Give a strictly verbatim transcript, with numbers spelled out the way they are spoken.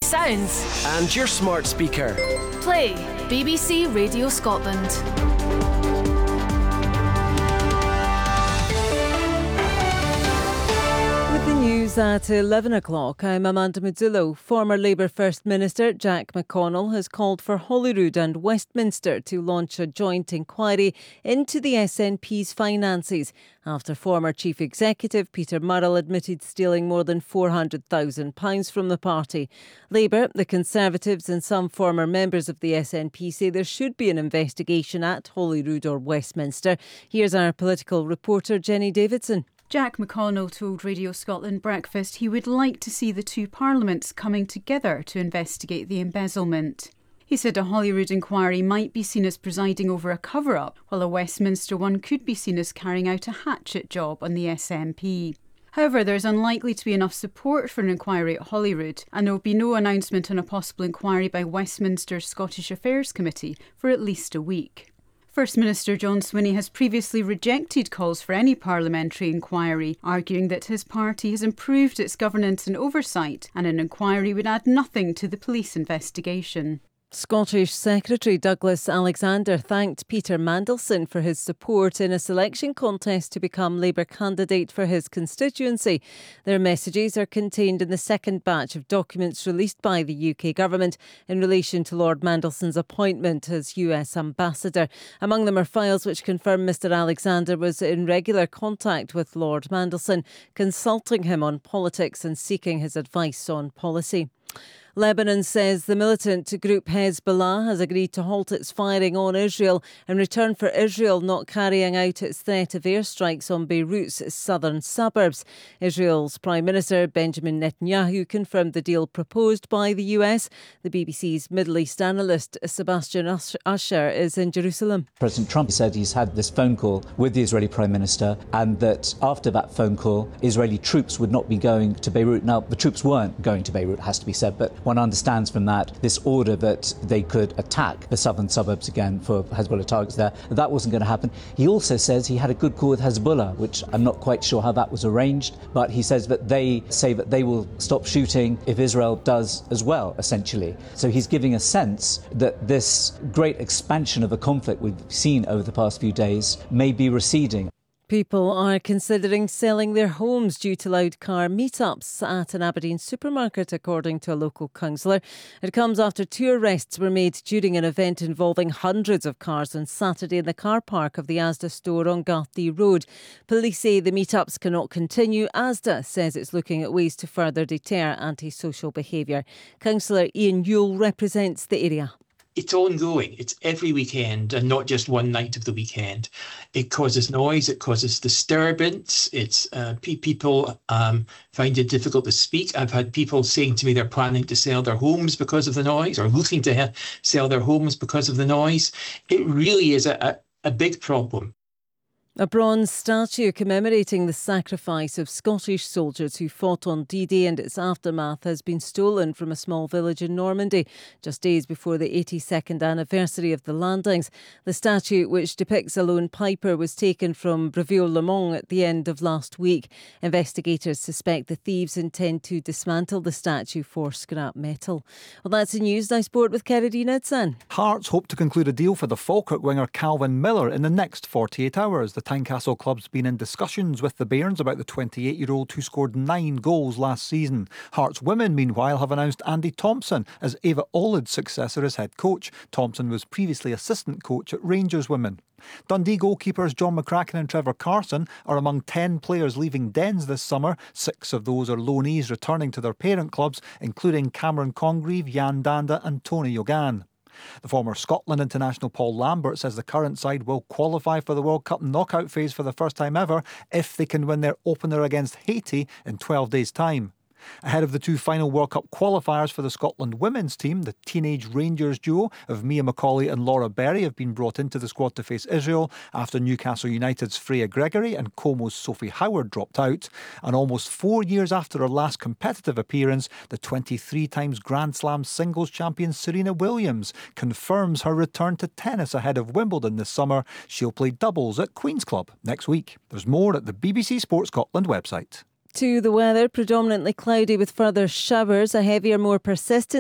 sounds. And your smart speaker. Play B B C Radio Scotland. The news at eleven o'clock. I'm Amanda Mazzullo. Former Labour First Minister Jack McConnell has called for Holyrood and Westminster to launch a joint inquiry into the S N P's finances after former Chief Executive Peter Murrell admitted stealing more than four hundred thousand pounds from the party. Labour, the Conservatives and some former members of the S N P say there should be an investigation at Holyrood or Westminster. Here's our political reporter Jenny Davidson. Jack McConnell told Radio Scotland Breakfast he would like to see the two parliaments coming together to investigate the embezzlement. He said a Holyrood inquiry might be seen as presiding over a cover-up, while a Westminster one could be seen as carrying out a hatchet job on the S N P. However, there is unlikely to be enough support for an inquiry at Holyrood, and there will be no announcement on a possible inquiry by Westminster's Scottish Affairs Committee for at least a week. First Minister John Swinney has previously rejected calls for any parliamentary inquiry, arguing that his party has improved its governance and oversight, and an inquiry would add nothing to the police investigation. Scottish Secretary Douglas Alexander thanked Peter Mandelson for his support in a selection contest to become Labour candidate for his constituency. Their messages are contained in the second batch of documents released by the U K government in relation to Lord Mandelson's appointment as U S ambassador. Among them are files which confirm Mr Alexander was in regular contact with Lord Mandelson, consulting him on politics and seeking his advice on policy. Lebanon says the militant group Hezbollah has agreed to halt its firing on Israel in return for Israel not carrying out its threat of airstrikes on Beirut's southern suburbs. Israel's Prime Minister Benjamin Netanyahu confirmed the deal proposed by the U S. The B B C's Middle East analyst Sebastian Usher is in Jerusalem. President Trump said he's had this phone call with the Israeli Prime Minister and that after that phone call, Israeli troops would not be going to Beirut. Now, the troops weren't going to Beirut, has to be said, but one understands from that this order that they could attack the southern suburbs again for Hezbollah targets there. That wasn't going to happen. He also says he had a good call with Hezbollah, which I'm not quite sure how that was arranged, but he says that they say that they will stop shooting if Israel does as well, essentially. So he's giving a sense that this great expansion of a conflict we've seen over the past few days may be receding. People are considering selling their homes due to loud car meetups at an Aberdeen supermarket, according to a local councillor. It comes after two arrests were made during an event involving hundreds of cars on Saturday in the car park of the Asda store on Garthy Road. Police say the meetups cannot continue. Asda says it's looking at ways to further deter antisocial behaviour. Councillor Ian Yule represents the area. It's ongoing. It's every weekend and not just one night of the weekend. It causes noise. It causes disturbance. It's uh, pe- people um, find it difficult to speak. I've had people saying to me they're planning to sell their homes because of the noise or looking to ha- sell their homes because of the noise. It really is a, a, a big problem. A bronze statue commemorating the sacrifice of Scottish soldiers who fought on D-Day and its aftermath has been stolen from a small village in Normandy, just days before the eighty-second anniversary of the landings. The statue, which depicts a lone piper, was taken from Brevieux-le-Mont at the end of last week. Investigators suspect the thieves intend to dismantle the statue for scrap metal. Well, that's the news. Now sport with Kerry Knudsen. Hearts hope to conclude a deal for the Falkirk winger Calvin Miller in the next forty-eight hours. The Tynecastle club's been in discussions with the Bairns about the twenty-eight-year-old who scored nine goals last season. Hearts women, meanwhile, have announced Andy Thompson as Eva Olid's successor as head coach. Thompson was previously assistant coach at Rangers women. Dundee goalkeepers John McCracken and Trevor Carson are among ten players leaving Dens this summer. Six of those are loanees returning to their parent clubs, including Cameron Congreve, Jan Danda and Tony Yogan. The former Scotland international Paul Lambert says the current side will qualify for the World Cup knockout phase for the first time ever if they can win their opener against Haiti in twelve days' time. Ahead of the two final World Cup qualifiers for the Scotland women's team, the teenage Rangers duo of Mia Macaulay and Laura Berry have been brought into the squad to face Israel after Newcastle United's Freya Gregory and Como's Sophie Howard dropped out. And almost four years after her last competitive appearance, the twenty-three times Grand Slam singles champion Serena Williams confirms her return to tennis ahead of Wimbledon this summer. She'll play doubles at Queen's Club next week. There's more at the B B C Sport Scotland website. To the weather, predominantly cloudy with further showers, a heavier, more persistent